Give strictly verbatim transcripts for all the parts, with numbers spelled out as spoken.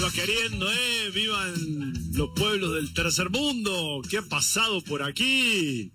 Viva queriendo, ¿eh? Vivan los pueblos del tercer mundo. ¿Qué ha pasado por aquí?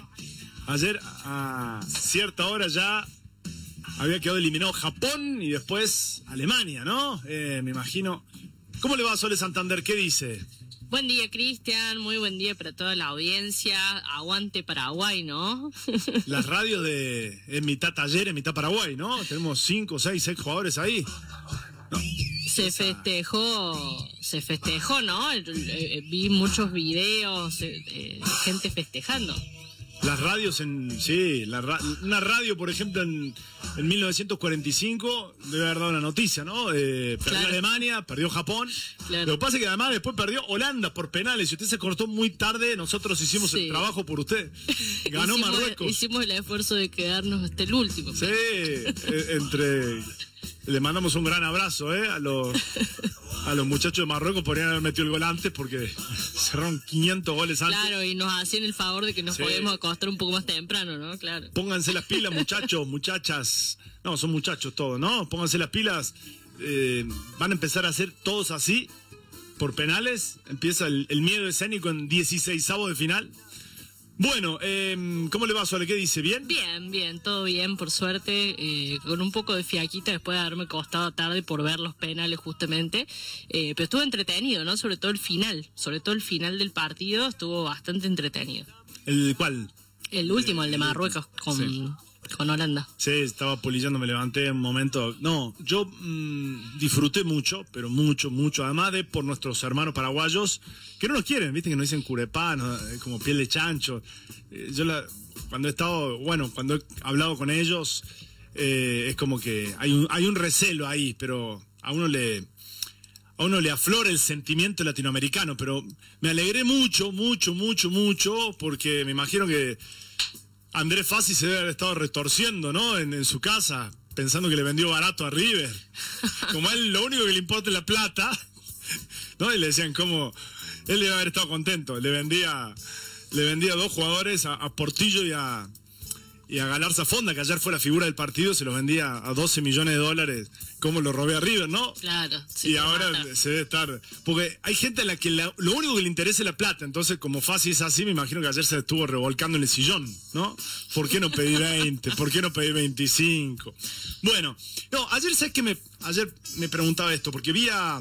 Ayer a cierta hora ya había quedado eliminado Japón y después Alemania, ¿no? Eh, me imagino. ¿Cómo le va a Sole Santander? ¿Qué dice? Buen día, Cristian. Muy buen día para toda la audiencia. Aguante Paraguay, ¿no? Las radios de en mitad taller, en mitad Paraguay, ¿no? Tenemos cinco, seis, seis jugadores ahí. No. Se festejó, se festejó, ¿no? El, el, vi muchos videos de, de gente festejando. Las radios en... Sí, la ra, una radio, por ejemplo, en, en mil novecientos cuarenta y cinco debe haber dado una noticia, ¿no? Eh, perdió claro. Alemania, perdió Japón. Claro. Lo que pasa es que además después perdió Holanda por penales. Y usted se cortó muy tarde, nosotros hicimos sí. el trabajo por usted. Ganó hicimos, Marruecos. Hicimos el esfuerzo de quedarnos hasta el último. Sí, eh, entre... Le mandamos un gran abrazo, ¿eh? A los... A los muchachos de Marruecos podrían haber metido el gol antes porque cerraron quinientos goles antes. Claro, y nos hacían el favor de que nos sí. podíamos acostar un poco más temprano, ¿no? Claro. Pónganse las pilas, muchachos, muchachas. No, son muchachos todos, ¿no? Pónganse las pilas. Eh, van a empezar a hacer todos así, por penales. Empieza el, el miedo escénico en dieciseisavos de final. Bueno, eh, ¿cómo le va, Sole? ¿Qué dice? ¿Bien? Bien, bien, todo bien, por suerte, eh, con un poco de fiaquita después de haberme costado tarde por ver los penales justamente, eh, pero estuvo entretenido, ¿no? Sobre todo el final, sobre todo el final del partido estuvo bastante entretenido. ¿El cuál? El último, el de Marruecos con... Sí. Con Holanda. Sí, estaba polillando, me levanté en un momento. No, yo mmm, disfruté mucho, pero mucho, mucho. Además de por nuestros hermanos paraguayos, que no nos quieren, viste que nos dicen curepá, ¿no? Como piel de chancho. Eh, yo la, cuando he estado, bueno, cuando he hablado con ellos, eh, es como que hay un, hay un recelo ahí, pero a uno le... A uno le aflora el sentimiento latinoamericano, pero me alegré mucho, mucho, mucho, mucho, porque me imagino que Andrés Fassi se debe haber estado retorciendo, ¿no? En, en su casa, pensando que le vendió barato a River. Como a él lo único que le importa es la plata, ¿no? Y le decían cómo... Él debe haber estado contento. Le vendía, le vendía dos jugadores, a, a Portillo y a, y a Galarza Fonda, que ayer fue la figura del partido, se los vendía a doce millones de dólares. Cómo lo robé a River, ¿no? Claro. Sí, y ahora mata. Se debe estar... Porque hay gente a la que la, lo único que le interesa es la plata. Entonces, como Fassi es así, me imagino que ayer se estuvo revolcando en el sillón, ¿no? ¿Por qué no pedí veinte? ¿Por qué no pedí veinticinco? Bueno, no, ayer sé que me... Ayer me preguntaba esto, porque vi a,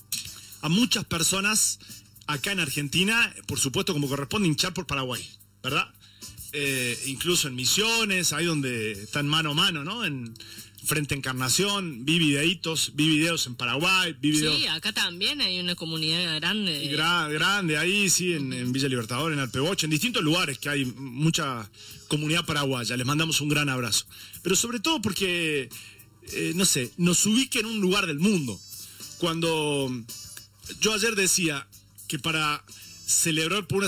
a muchas personas acá en Argentina, por supuesto, como corresponde, hinchar por Paraguay, ¿verdad? Eh, incluso en Misiones, ahí donde están mano a mano, ¿no? En... Frente a Encarnación, vi videitos, vi videos en Paraguay, vi videos... Sí, acá también hay una comunidad grande. Y gra grande ahí, sí, en, en Villa Libertador, en Alpeboche, en distintos lugares que hay mucha comunidad paraguaya. Les mandamos un gran abrazo. Pero sobre todo porque, eh, no sé, nos ubique en un lugar del mundo. Cuando yo ayer decía que para celebrar por una